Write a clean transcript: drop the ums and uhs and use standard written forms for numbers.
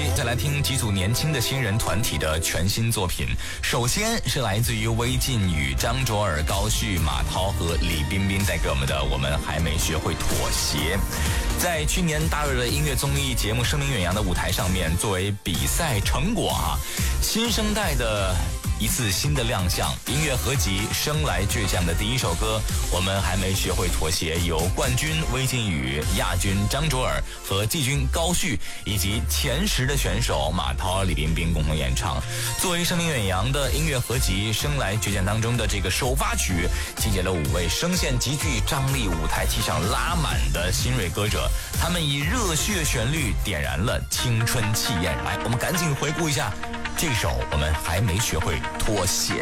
再来听几组年轻的新人团体的全新作品。首先是来自于魏晋宇、张卓尔、高旭、马涛和李冰冰带给我们的《我们还没学会妥协》。在去年大热的音乐综艺节目《声名远扬》的舞台上面，作为比赛成果新生代的一次新的亮相，音乐合集《生来倔强》的第一首歌《我们还没学会妥协》，由冠军魏晋宇、亚军张卓尔和季军高旭以及前10的选手马涛、李冰冰共同演唱。作为声名远扬的音乐合集《生来倔强》当中的这个首发曲，集结了5位声线极具张力、舞台气场拉满的新锐歌者，他们以热血旋律点燃了青春气焰。来，我们赶紧回顾一下这首《我们还没学会妥协》。